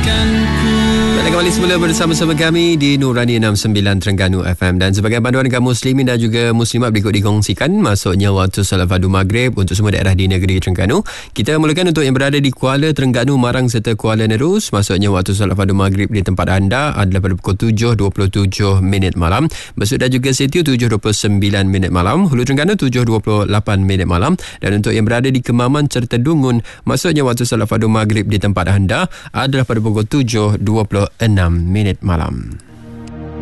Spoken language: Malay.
Kembali semula bersama-sama kami di Nurani 69 Terengganu FM. Dan sebagai panduan kaum muslimin dan juga muslimat berikut dikongsikan masuknya waktu solat fardu maghrib untuk semua daerah di negeri Terengganu. Kita mulakan untuk yang berada di Kuala Terengganu, Marang serta Kuala Nerus. Masuknya waktu solat fardu maghrib di tempat anda adalah pada pukul 7.27 malam. Besut dan juga Setiu 7.29 malam. Hulu Terengganu 7.28 malam. Dan untuk yang berada di Kemaman serta Dungun, masuknya waktu solat fardu maghrib di tempat anda adalah pada pukul 7.26 malam.